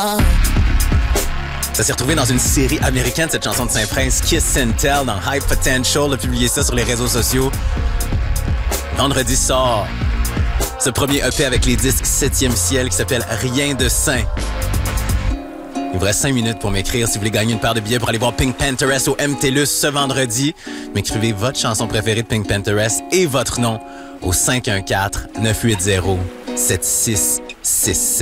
Ça s'est retrouvé dans une série américaine, cette chanson de Saint-Prince, Kiss and Tell, dans High Potential, a publié ça sur les réseaux sociaux. Vendredi sort ce premier EP avec les disques 7e ciel qui s'appelle Rien de Saint. Il vous reste 5 minutes pour m'écrire si vous voulez gagner une paire de billets pour aller voir Pink Pantheress au MTLUS ce vendredi. M'écrivez votre chanson préférée de Pink Pantheress et votre nom au 514-980-7667.